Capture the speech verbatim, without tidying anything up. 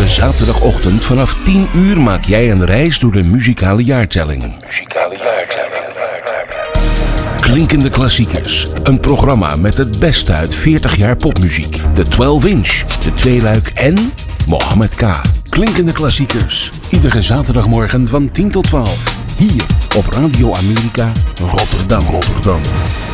zaterdagochtend vanaf tien uur maak jij een reis door de muzikale jaartelling. De muzikale jaartelling. Klinkende klassiekers. Een programma met het beste uit veertig jaar popmuziek. De twaalf inch, de tweeluik en Mohammed K. Klinkende klassiekers. Iedere zaterdagmorgen van tien tot twaalf. Hier op Radio Amerika Rotterdam. Rotterdam.